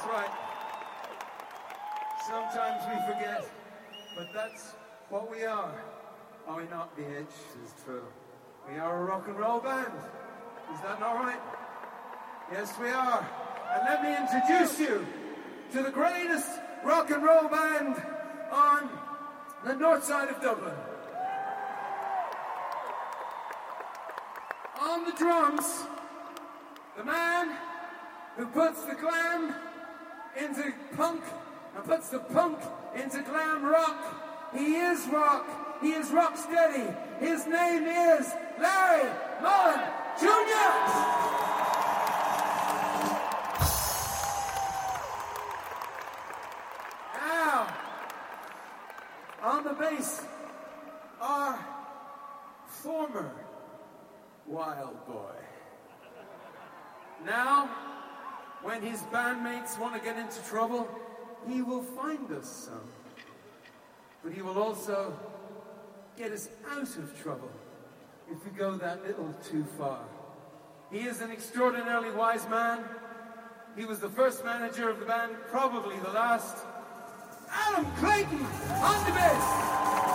right. Sometimes we forget, but that's what we are. Are we not, BH? This is true. We are a rock and roll band. Is that not right? Yes, we are. And let me introduce you to the greatest rock and roll band on the north side of Dublin. On the drums, the man who puts the glam into punk and puts the punk into glam rock. He is rock. He is rock steady. His name is Larry Mullen Jr. Now, on the bass, our former Wild Boy. Now, when his bandmates want to get into trouble, he will find us some. But he will also get us out of trouble if we go that little too far. He is an extraordinarily wise man. He was the first manager of the band, probably the last. Adam Clayton on the bass.